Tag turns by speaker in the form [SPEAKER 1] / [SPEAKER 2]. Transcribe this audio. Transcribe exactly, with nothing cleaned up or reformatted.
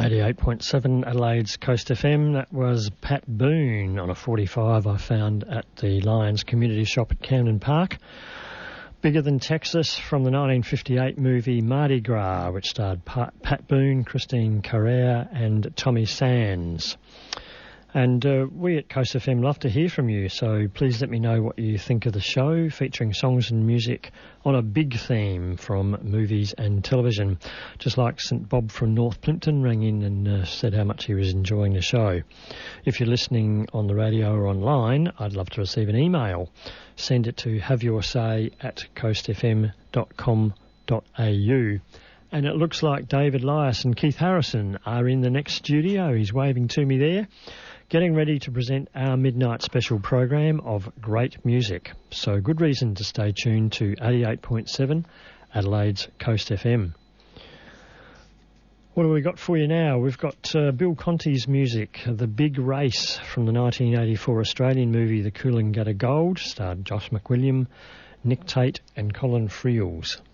[SPEAKER 1] eighty-eight point seven Adelaide's Coast F M. That was Pat Boone on a forty-five I found at the Lions Community Shop at Camden Park. Bigger Than Texas from the nineteen fifty-eight movie Mardi Gras, which starred Pat Boone, Christine Carrere and Tommy Sands. And uh, we at Coast F M love to hear from you, so please let me know what you think of the show, featuring songs and music on a big theme from movies and television. Just like Saint Bob from North Plympton rang in and uh, said how much he was enjoying the show. If you're listening on the radio or online, I'd love to receive an email. Send it to haveyoursay at coast f m dot com dot a u. And it looks like David Lyas and Keith Harrison are in the next studio. He's waving to me there, getting ready to present our midnight special program of great music. So good reason to stay tuned to eighty-eight point seven Adelaide's Coast F M. What have we got for you now? We've got uh, Bill Conti's music, The Big Race from the nineteen eighty-four Australian movie The Coolangatta Gold, starred Josh McWilliam, Nick Tate and Colin Friels.